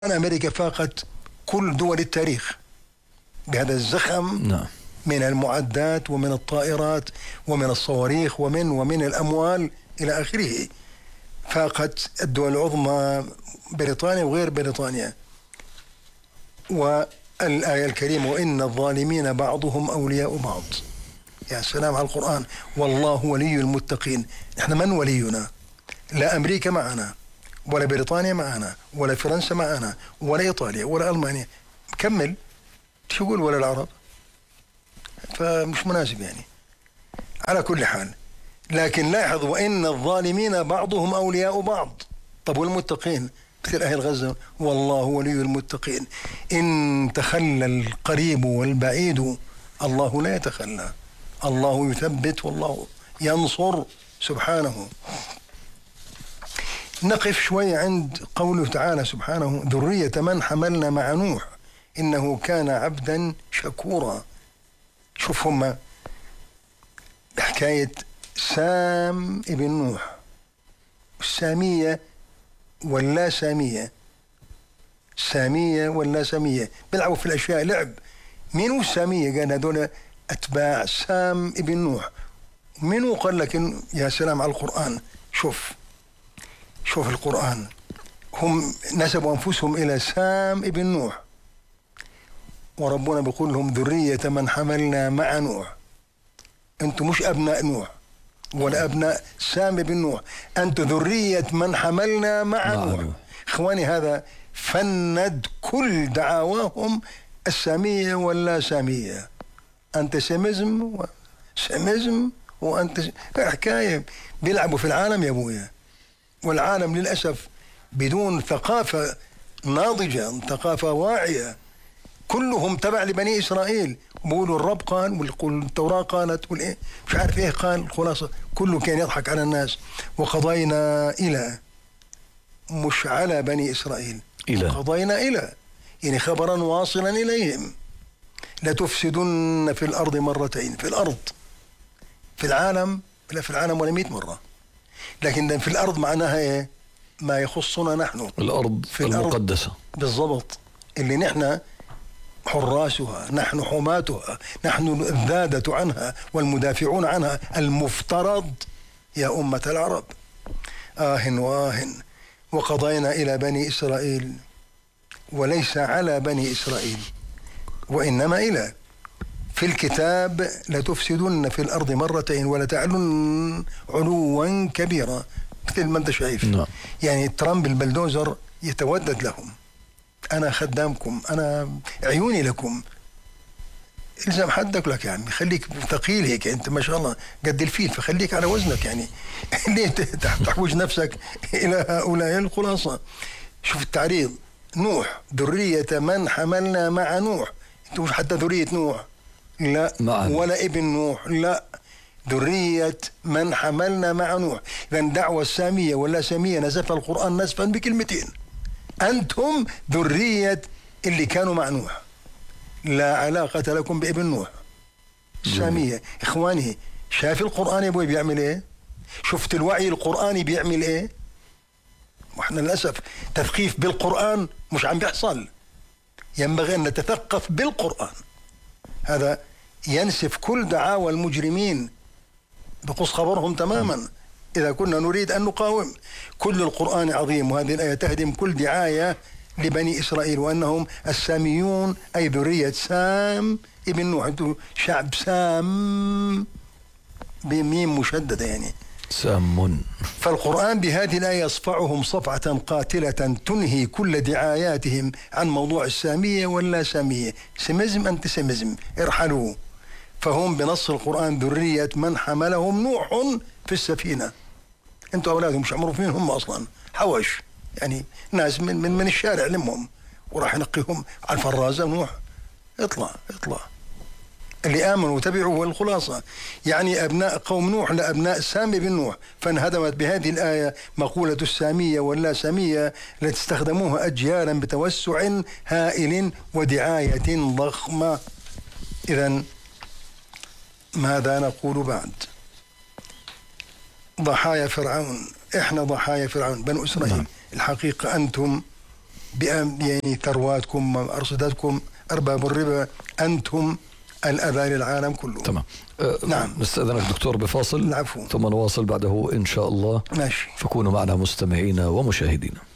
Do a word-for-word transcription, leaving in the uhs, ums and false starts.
أمريكا فاقت كل دول التاريخ بهذا الزخم نعم. من المعدات ومن الطائرات ومن الصواريخ ومن ومن الأموال إلى آخره. فاقت الدول العظمى بريطانيا وغير بريطانيا. والآية الكريمة وإن الظالمين بعضهم أولياء بعض. يا سلام على القرآن. والله ولي المتقين. نحن من ولينا؟ لا أمريكا معنا ولا بريطانيا معنا ولا فرنسا معنا ولا إيطاليا ولا ألمانيا. كمل شو يقول ولا العرب؟ فمش مناسب يعني. على كل حال، لكن لاحظ وإن الظالمين بعضهم أولياء بعض. طب والمتقين مثل أهل غزة والله ولي المتقين. إن تخلى القريب والبعيد الله لا يتخلى. الله يثبت والله ينصر سبحانه. نقف شوي عند قوله تعالى سبحانه ذرية من حملنا مع نوح إنه كان عبدا شكورا. شوف هما حكاية سام ابن نوح، السامية ولا سامية، سامية ولا سامية، بيلعبوا في الأشياء لعب. مين هو السامية؟ قال هذول أتباع سام ابن نوح. منو قال لك يا سلام على القرآن. شوف شوف القرآن، هم نسبوا أنفسهم إلى سام ابن نوح، وربنا بيقول لهم ذرية من حملنا مع نوح. أنتم مش أبناء نوح ولا أبناء سام ابن نوح، أنتم ذرية من حملنا مع نوح. إخواني هذا فند كل دعاواهم السامية ولا سامية. أنت سيمزم وسيمزم وأنت حكاية. بيلعبوا في العالم يا أبويا، والعالم للأسف بدون ثقافة ناضجة، ثقافة واعية. كلهم تبع لبني إسرائيل. بقولوا الرب قال والتوراة قالت والإيه مش عارف إيه قال. الخلاصة كله كان يضحك على الناس. وقضينا إلى مش على بني إسرائيل إلى قضينا إلى يعني خبرا واصلا إليهم لتفسدن في الأرض مرتين. في الأرض في العالم لا في العالم ولا مئة مرة، لكن في الأرض معناها إيه؟ ما يخصنا نحن الأرض في المقدسة الأرض بالضبط، اللي نحن حراسها، نحن حماتها، نحن الذادة عنها والمدافعون عنها المفترض يا أمة العرب. آه وآه. وقضينا إلى بني إسرائيل وليس على بني إسرائيل وإنما إلى في الكتاب لتفسدن في الأرض مرتين ولتعلن علوا كبيرا. مثل ما أنت شايف no. يعني ترامب البلدوزر يتودد لهم. أنا خدامكم، أنا عيوني لكم. إلزم حدك لك يعني، خليك ثقيل هيك. أنت ما شاء الله قد الفيل فخليك على وزنك يعني. ليه تحوج نفسك إلى هؤلاء؟ الخلاصة شوف التعريض. نوح ذرية من حملنا مع نوح. أنتوا مش حتى ذرية نوح لا معنا. ولا ابن نوح لا، ذرية من حملنا مع نوح. لأن دعوة السامية ولا سامية نزف القرآن نزفا بكلمتين. أنتم ذرية اللي كانوا مع نوح، لا علاقة لكم بابن نوح. السامية إخواني شاف القرآن يا أبوي بيعمل إيه؟ شفت الوعي القرآني بيعمل إيه؟ وإحنا للأسف تثقيف بالقرآن مش عم بيحصل. ينبغي أن نتثقف بالقرآن. هذا ينسف كل دعاوى المجرمين، بقص خبرهم تماما إذا كنا نريد أن نقاوم. كل القرآن عظيم، وهذه الآية تهدم كل دعاية لبني إسرائيل وأنهم الساميون أي ذرية سام ابن نوح. شعب سام بميم مشددة يعني سام. فالقرآن بهذه الآية يصفعهم صفعة قاتلة تنهي كل دعاياتهم عن موضوع السامية ولا سامية. سمزم أنت سمزم ارحلوا. فهم بنص القرآن ذرية من حملهم نوح في السفينة. انتوا أولادهم مش معروفين هم أصلا، حوش يعني ناس من من, من الشارع لمهم وراح ينقيهم على الفرازة. نوح اطلع اطلع. اللي آمنوا وتبعوا الخلاصة يعني أبناء قوم نوح لأبناء سام بن نوح. فانهدمت بهذه الآية مقولة السامية ولا سامية التي استخدموها أجيالا بتوسع هائل ودعاية ضخمة. إذن ماذا نقول بعد؟ ضحايا فرعون. إحنا ضحايا فرعون بنو إسرائيل. الحقيقة أنتم بأم يعني ثرواتكم أرصدتكم أرباب الربا أنتم الأباء للعالم كله. تمام. أه نعم. نستأذنك دكتور بفاصل. العفو. ثم نواصل بعده إن شاء الله. ماشي. فكونوا معنا مستمعين ومشاهدين.